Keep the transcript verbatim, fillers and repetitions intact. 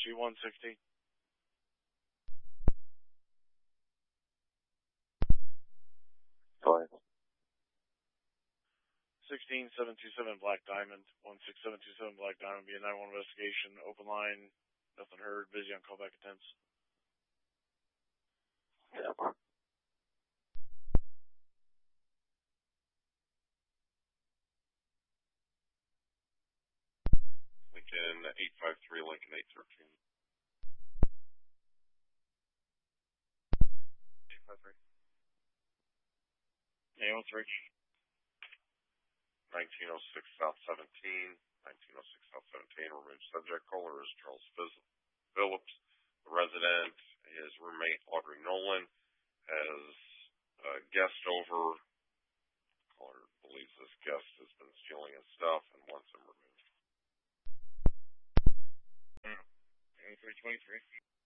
G one sixty. Go ahead. sixteen seven two seven Black Diamond. one six seven two seven Black Diamond. Be a nine one one investigation. Open line. Nothing heard. Busy on callback attempts. Yeah. Lincoln eight five three, Lincoln eight thirteen. eight five three. eight one three. nineteen oh six South seventeen. nineteen oh six South seventeen. Removed subject. Caller is Charles Phillips. The resident, his roommate Audrey Nolan, has a guest over. Caller believes this guest has been stealing his stuff and wants him removed. twenty-three twenty-three.